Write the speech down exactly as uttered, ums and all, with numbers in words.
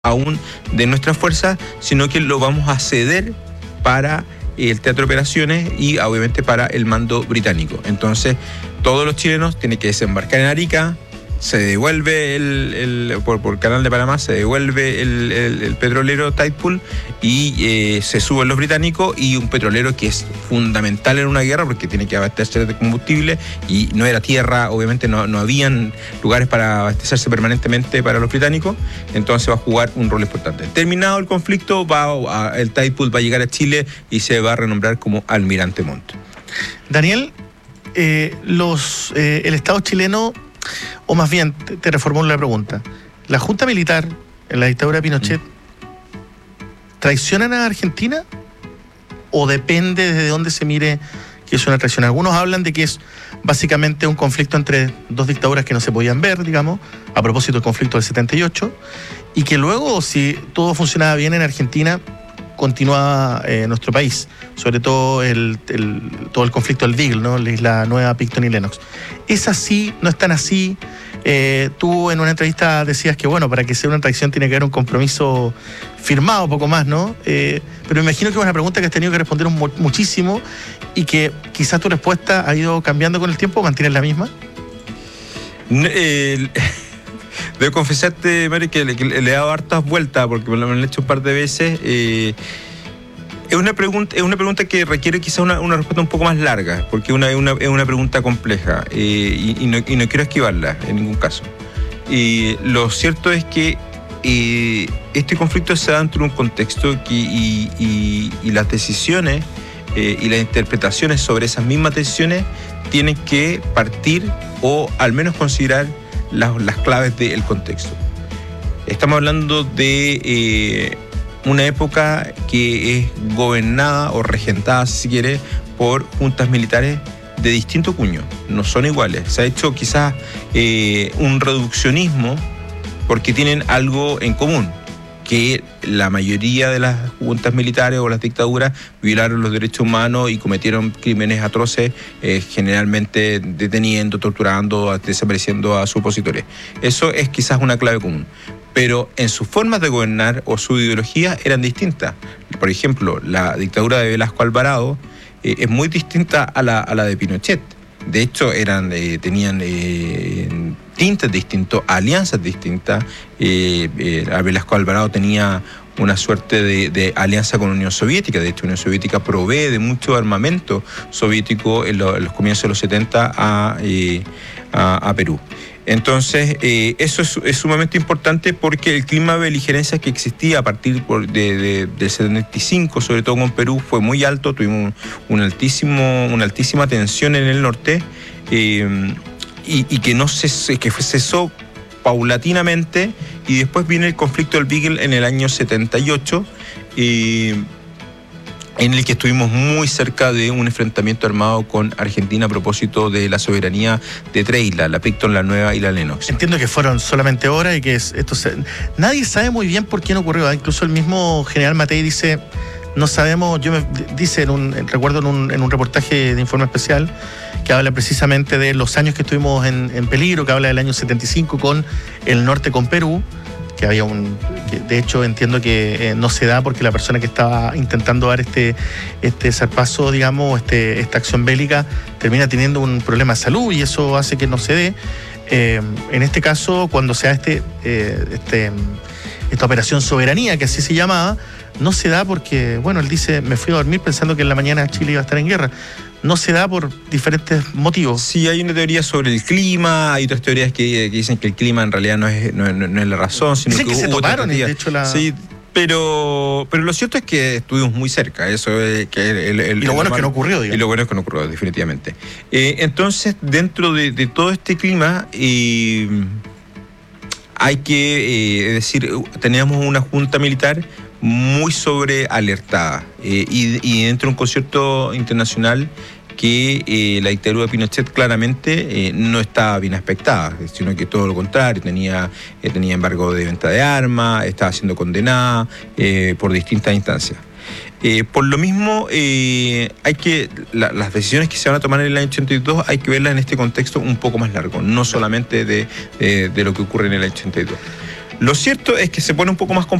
aún de nuestras fuerzas, sino que lo vamos a ceder para el Teatro de Operaciones y obviamente para el mando británico. Entonces, todos los chilenos tienen que desembarcar en Arica, se devuelve el, el por, por Canal de Panamá, se devuelve el, el, el petrolero Tidepool y eh, se suben los británicos, y un petrolero que es fundamental en una guerra porque tiene que abastecerse de combustible y no era tierra, obviamente no, no habían lugares para abastecerse permanentemente para los británicos, entonces va a jugar un rol importante. Terminado el conflicto, va a, el Tidepool va a llegar a Chile y se va a renombrar como Almirante Montt. Daniel, eh, los, eh, el Estado chileno, o más bien, te, te reformulo la pregunta. ¿La Junta Militar en la dictadura de Pinochet traicionan a Argentina? ¿O depende de dónde se mire que es una traición? Algunos hablan de que es básicamente un conflicto entre dos dictaduras que no se podían ver, digamos, a propósito del conflicto del setenta y ocho, y que luego, si todo funcionaba bien en Argentina, continuaba eh, nuestro país, sobre todo el, el, todo el conflicto del Beagle, ¿no? La isla nueva, Picton y Lennox. ¿Es así? ¿No es tan así? Eh, tú en una entrevista decías que, bueno, para que sea una traición tiene que haber un compromiso firmado, poco más, ¿no? Eh, pero me imagino que es una pregunta que has tenido que responder muchísimo y que quizás tu respuesta ha ido cambiando con el tiempo, ¿o mantienes la misma? No, eh... Debo confesarte, Mary, que le, que le he dado hartas vueltas porque me lo han hecho un par de veces. Eh, es, una pregunta, es una pregunta que requiere quizás una, una respuesta un poco más larga, porque una, es, una, es una pregunta compleja eh, y, y, no, y no quiero esquivarla en ningún caso. Y lo cierto es que eh, este conflicto se da dentro de un contexto que, y, y, y las decisiones eh, y las interpretaciones sobre esas mismas decisiones tienen que partir o al menos considerar Las, las claves del contexto. Estamos hablando de eh, una época que es gobernada o regentada, si se quiere, por juntas militares de distinto cuño, no son iguales. Se ha hecho quizás eh, un reduccionismo porque tienen algo en común, que la mayoría de las juntas militares o las dictaduras violaron los derechos humanos y cometieron crímenes atroces, eh, generalmente deteniendo, torturando, desapareciendo a sus opositores. Eso es quizás una clave común. Pero en sus formas de gobernar o su ideología eran distintas. Por ejemplo, la dictadura de Velasco Alvarado eh, es muy distinta a la, a la de Pinochet. De hecho, eran, eh, tenían eh, tintes distintos, alianzas distintas. Eh, eh, Velasco Alvarado tenía una suerte de, de alianza con la Unión Soviética. De hecho, la Unión Soviética provee de mucho armamento soviético en, lo, en los comienzos de los setenta a, eh, a, a Perú. Entonces, eh, eso es, es sumamente importante porque el clima de beligerancia que existía a partir por de, de, del setenta y cinco, sobre todo con Perú, fue muy alto. Tuvimos un, un altísimo, una altísima tensión en el norte eh, y, y que, no cesó, que cesó paulatinamente, y después viene el conflicto del Beagle en el año setenta y ocho, eh, en el que estuvimos muy cerca de un enfrentamiento armado con Argentina a propósito de la soberanía de tres islas, la Picton, la Nueva y la Lennox. Entiendo que fueron solamente horas y que es, esto se, nadie sabe muy bien por qué no ocurrió. Incluso el mismo general Matei dice, no sabemos, yo me, dice en un, recuerdo en un, en un reportaje de Informe Especial que habla precisamente de los años que estuvimos en, en peligro, que habla del año setenta y cinco con el norte, con Perú, que había un, que de hecho entiendo que eh, no se da porque la persona que estaba intentando dar este, este zarpazo, digamos, este, esta acción bélica, termina teniendo un problema de salud y eso hace que no se dé. Eh, en este caso, cuando se da este, eh, este, esta operación Soberanía, que así se llamaba, no se da porque, bueno, él dice, me fui a dormir pensando que en la mañana Chile iba a estar en guerra. No se da por diferentes motivos. Sí, hay una teoría sobre el clima, hay otras teorías que, que dicen que el clima en realidad no es, no, no, no es la razón, sino dicen que, que hubo se toparon, de hecho la... Sí, pero, pero lo cierto es que estuvimos muy cerca. Eso es que el, el, y lo el, bueno el, es que no ocurrió, digamos. Y lo bueno es que no ocurrió, definitivamente. Eh, entonces, dentro de, de todo este clima, eh, hay que eh, decir, teníamos una junta militar muy sobrealertada eh, y, y dentro de un concierto internacional que eh, la dictadura de Pinochet claramente eh, no estaba bien aspectada, sino que todo lo contrario, tenía, eh, tenía embargo de venta de armas, estaba siendo condenada eh, por distintas instancias. Eh, por lo mismo, eh, hay que la, las decisiones que se van a tomar en el año ochenta y dos hay que verlas en este contexto un poco más largo, no solamente de, de, de lo que ocurre en el año ochenta y dos. Lo cierto es que se pone un poco más complicado